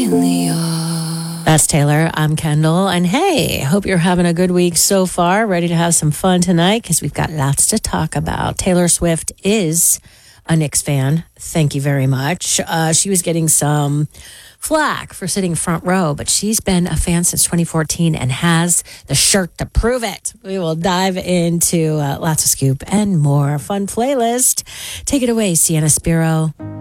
That's Taylor. I'm Kendall. And hey, hope you're having a good week so far. Ready to have some fun tonight because we've got lots to talk about. Taylor Swift is a Knicks fan. Thank you very much. She was getting some flack for sitting front row, but she's been a fan since 2014 and has the shirt to prove it. We will dive into lots of scoop and more fun playlist. Take it away, Sienna Spiro.